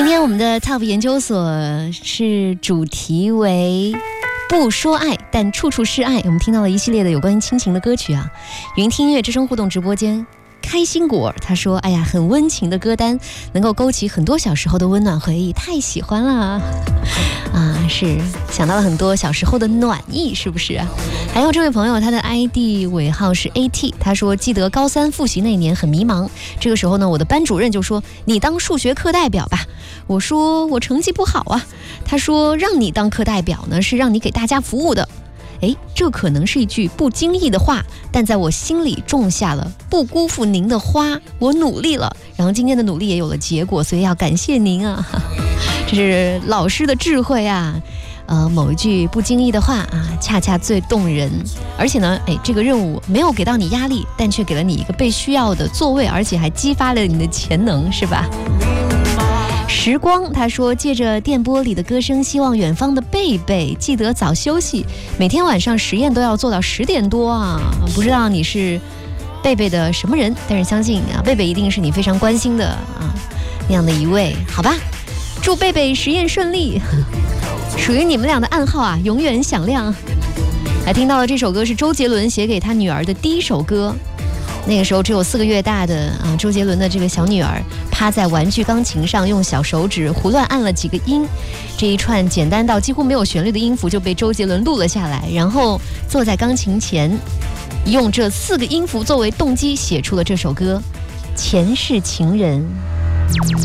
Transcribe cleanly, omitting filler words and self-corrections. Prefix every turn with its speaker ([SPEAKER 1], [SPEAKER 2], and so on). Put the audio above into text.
[SPEAKER 1] 天我们的 TOP 研究所是主题为不说爱，但处处是爱。我们听到了一系列的有关于亲情的歌曲啊。云听音乐之声互动直播间，开心果他说：“哎呀，很温情的歌单，能够勾起很多小时候的温暖回忆，太喜欢了啊！是想到了很多小时候的暖意，是不是啊？”还有这位朋友，他的 ID 尾号是 AT， 他说：“记得高三复习那年很迷茫，这个时候呢，我的班主任就说你当数学课代表吧。我说我成绩不好啊。他说让你当课代表呢，是让你给大家服务的。”这可能是一句不经意的话，但在我心里种下了不辜负您的花。我努力了，然后今天的努力也有了结果，所以要感谢您啊！这是老师的智慧啊！某一句不经意的话啊，恰恰最动人。而且呢，这个任务没有给到你压力，但却给了你一个被需要的座位，而且还激发了你的潜能，是吧？时光他说，借着电波里的歌声，希望远方的贝贝记得早休息，每天晚上实验都要做到10点多啊！不知道你是贝贝的什么人，但是相信啊，贝贝一定是你非常关心的啊那样的一位，好吧？祝贝贝实验顺利，属于你们俩的暗号啊，永远响亮。还听到了这首歌是周杰伦写给他女儿的第一首歌。那个时候只有4个月大的周杰伦的这个小女儿趴在玩具钢琴上，用小手指胡乱按了几个音，这一串简单到几乎没有旋律的音符就被周杰伦录了下来，然后坐在钢琴前，用这4个音符作为动机写出了这首歌《前世情人》。